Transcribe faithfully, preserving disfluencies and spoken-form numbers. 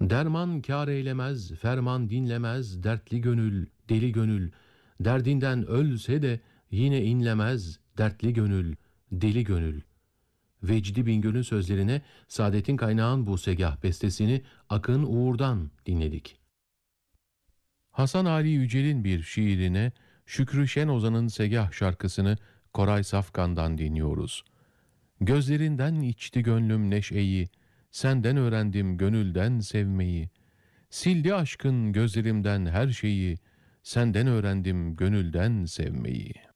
Derman kâr eylemez, ferman dinlemez, dertli gönül, deli gönül. Derdinden ölse de yine inlemez, dertli gönül, deli gönül. Vecdi Bingöl'ün sözlerine Saadettin Kaynağ'ın bu segah bestesini Akın Uğur'dan dinledik. Hasan Ali Yücel'in bir şiirine Şükrü Şen Ozan'ın segah şarkısını Koray Safkan'dan dinliyoruz. Gözlerinden içti gönlüm neşeyi, senden öğrendim gönülden sevmeyi. Sildi aşkın gözlerimden her şeyi, senden öğrendim gönülden sevmeyi.